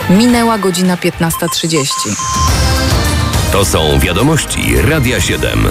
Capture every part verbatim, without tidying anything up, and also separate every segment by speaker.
Speaker 1: Minęła godzina piętnasta trzydzieści.
Speaker 2: To są wiadomości Radia siedem.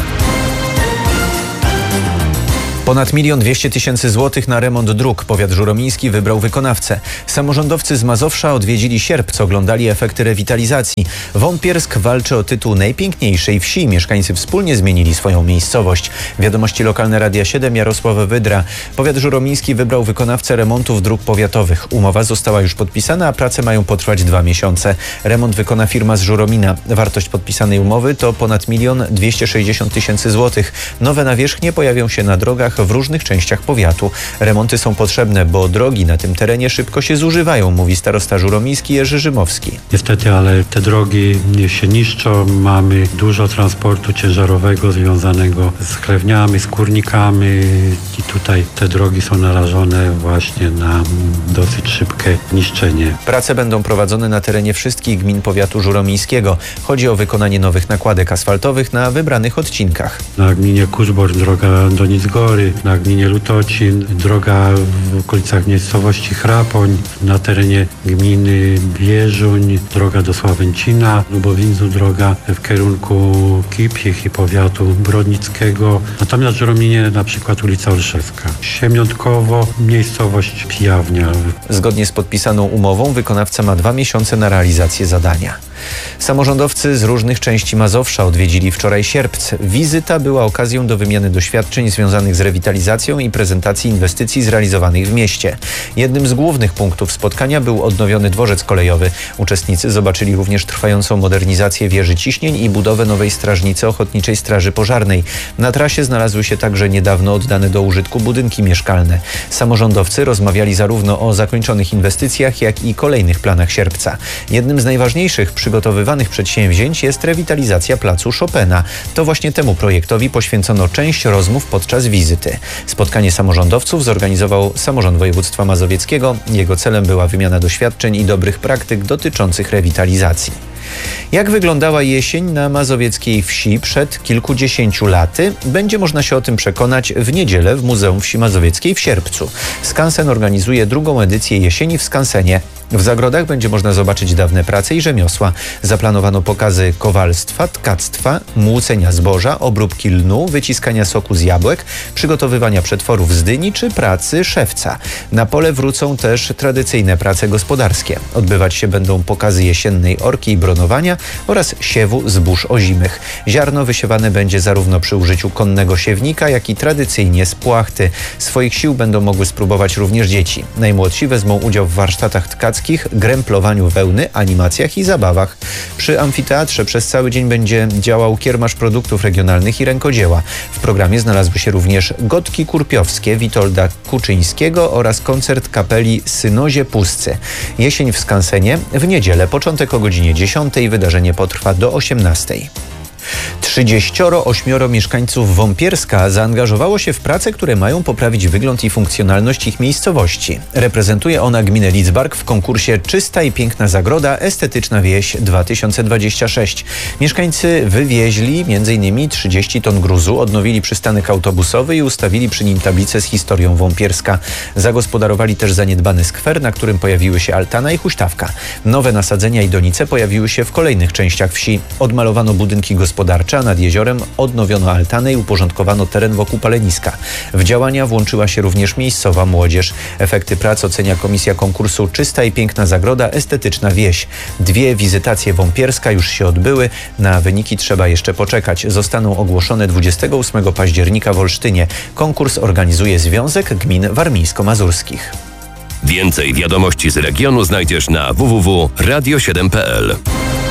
Speaker 3: Ponad milion dwieście tysięcy złotych na remont dróg. Powiat żuromiński wybrał wykonawcę. Samorządowcy z Mazowsza odwiedzili Sierpc, oglądali efekty rewitalizacji. Wąpiersk walczy o tytuł najpiękniejszej wsi. Mieszkańcy wspólnie zmienili swoją miejscowość. Wiadomości lokalne Radia siedem, Jarosław Wydra. Powiat żuromiński wybrał wykonawcę remontów dróg powiatowych. Umowa została już podpisana, a prace mają potrwać dwa miesiące. Remont wykona firma z Żuromina. Wartość podpisanej umowy to ponad milion dwieście sześćdziesiąt tysięcy złotych. Nowe nawierzchnie pojawią się na drogach w różnych częściach powiatu. Remonty są potrzebne, bo drogi na tym terenie szybko się zużywają, mówi starosta żuromiński Jerzy Rzymowski.
Speaker 4: Niestety, ale te drogi się niszczą. Mamy dużo transportu ciężarowego związanego z chlewniami, z kurnikami i tutaj te drogi są narażone właśnie na dosyć szybkie niszczenie.
Speaker 3: Prace będą prowadzone na terenie wszystkich gmin powiatu żuromińskiego. Chodzi o wykonanie nowych nakładek asfaltowych na wybranych odcinkach.
Speaker 4: Na gminie Kuszborz droga do Nicgory, na gminie Lutocin droga w okolicach miejscowości Chrapoń, na terenie gminy Bieżuń droga do Sławęcina, Lubowinzu droga w kierunku Kipich i powiatu brodnickiego. Natomiast w Żurominie na przykład ulica Olszewska. Siemiątkowo miejscowość Pijawnia.
Speaker 3: Zgodnie z podpisaną umową wykonawca ma dwa miesiące na realizację zadania. Samorządowcy z różnych części Mazowsza odwiedzili wczoraj Sierpc. Wizyta była okazją do wymiany doświadczeń związanych z rewitalizacją i prezentacji inwestycji zrealizowanych w mieście. Jednym z głównych punktów spotkania był odnowiony dworzec kolejowy. Uczestnicy zobaczyli również trwającą modernizację wieży ciśnień i budowę nowej strażnicy Ochotniczej Straży Pożarnej. Na trasie znalazły się także niedawno oddane do użytku budynki mieszkalne. Samorządowcy rozmawiali zarówno o zakończonych inwestycjach, jak i kolejnych planach Sierpca. Jednym z najważniejszych przygotowywanych przedsięwzięć jest rewitalizacja placu Chopina. To właśnie temu projektowi poświęcono część rozmów podczas wizyty. Spotkanie samorządowców zorganizował Samorząd Województwa Mazowieckiego. Jego celem była wymiana doświadczeń i dobrych praktyk dotyczących rewitalizacji. Jak wyglądała jesień na mazowieckiej wsi przed kilkudziesięciu laty? Będzie można się o tym przekonać w niedzielę w Muzeum Wsi Mazowieckiej w Sierpcu. Skansen organizuje drugą edycję Jesieni w Skansenie. W zagrodach będzie można zobaczyć dawne prace i rzemiosła. Zaplanowano pokazy kowalstwa, tkactwa, młócenia zboża, obróbki lnu, wyciskania soku z jabłek, przygotowywania przetworów z dyni czy pracy szewca. Na pole wrócą też tradycyjne prace gospodarskie. Odbywać się będą pokazy jesiennej orki i bronowania oraz siewu zbóż ozimych. Ziarno wysiewane będzie zarówno przy użyciu konnego siewnika, jak i tradycyjnie z płachty. Swoich sił będą mogły spróbować również dzieci. Najmłodsi wezmą udział w warsztatach tkackich, gremplowaniu wełny, animacjach i zabawach. Przy amfiteatrze przez cały dzień będzie działał kiermasz produktów regionalnych i rękodzieła. W programie znalazły się również gotki kurpiowskie Witolda Kuczyńskiego oraz koncert kapeli Synozie Puscy. Jesień w Skansenie w niedzielę, początek o godzinie dziesiątej, wydarzenie potrwa do osiemnastej. trzydzieścioro ośmioro mieszkańców Wąpierska zaangażowało się w prace, które mają poprawić wygląd i funkcjonalność ich miejscowości. Reprezentuje ona gminę Lidzbark w konkursie Czysta i Piękna Zagroda – Estetyczna Wieś dwa tysiące dwadzieścia sześć. Mieszkańcy wywieźli między innymi trzydzieści ton gruzu, odnowili przystanek autobusowy i ustawili przy nim tablicę z historią Wąpierska. Zagospodarowali też zaniedbany skwer, na którym pojawiły się altana i huśtawka. Nowe nasadzenia i donice pojawiły się w kolejnych częściach wsi. Odmalowano budynki gospodarcze, a nad jeziorem odnowiono altanę i uporządkowano teren wokół paleniska. W działania włączyła się również miejscowa młodzież. Efekty prac ocenia komisja konkursu Czysta i Piękna Zagroda – Estetyczna Wieś. Dwie wizytacje Wąpierska już się odbyły. Na wyniki trzeba jeszcze poczekać. Zostaną ogłoszone dwudziestego ósmego października w Olsztynie. Konkurs organizuje Związek Gmin Warmińsko-Mazurskich.
Speaker 2: Więcej wiadomości z regionu znajdziesz na w w w kropka radio siedem kropka p l.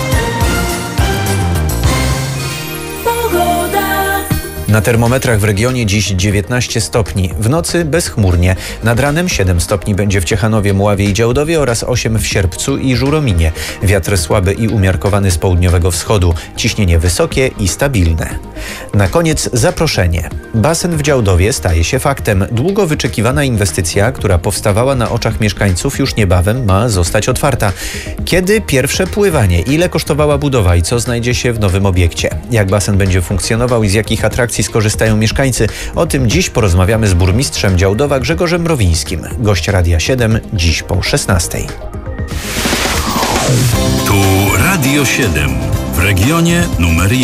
Speaker 3: Na termometrach w regionie dziś dziewiętnaście stopni. W nocy bezchmurnie. Nad ranem siedem stopni będzie w Ciechanowie, Mławie i Działdowie oraz osiem w Sierpcu i Żurominie. Wiatr słaby i umiarkowany z południowego wschodu. Ciśnienie wysokie i stabilne. Na koniec zaproszenie. Basen w Działdowie staje się faktem. Długo wyczekiwana inwestycja, która powstawała na oczach mieszkańców, już niebawem ma zostać otwarta. Kiedy pierwsze pływanie? Ile kosztowała budowa i co znajdzie się w nowym obiekcie? Jak basen będzie funkcjonował i z jakich atrakcji skorzystają mieszkańcy? O tym dziś porozmawiamy z burmistrzem Działdowa Grzegorzem Mrowińskim. Gość Radia siedem dziś po szesnastej.
Speaker 5: Tu Radio siedem w regionie numer jeden.